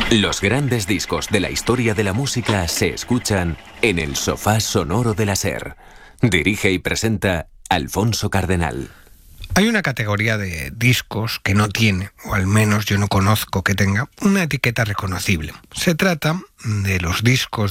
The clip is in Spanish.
Los grandes discos de la historia de la música se escuchan en el sofá sonoro de la SER. Dirige y presenta Alfonso Cardenal. Hay una categoría de discos que no tiene, o al menos yo no conozco que tenga, una etiqueta reconocible. Se trata de los discos